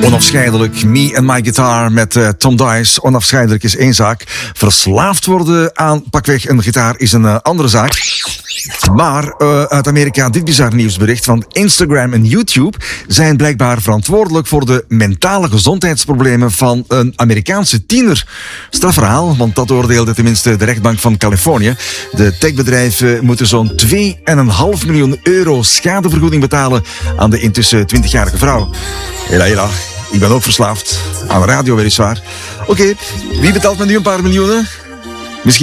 Onafscheidelijk, Me and My Guitar met Tom Dice. Onafscheidelijk is één zaak. Verslaafd worden aan pakweg een gitaar is een andere zaak. Maar uit Amerika dit bizar nieuwsbericht, want Instagram en YouTube zijn blijkbaar verantwoordelijk voor de mentale gezondheidsproblemen van een Amerikaanse tiener. Strafverhaal, want dat oordeelde tenminste de rechtbank van Californië. De techbedrijven moeten zo'n €2,5 miljoen schadevergoeding betalen aan de intussen 20-jarige vrouw. Hela, ik ben ook verslaafd. Aan de radio weliswaar. Oké, wie betaalt me nu een paar miljoenen?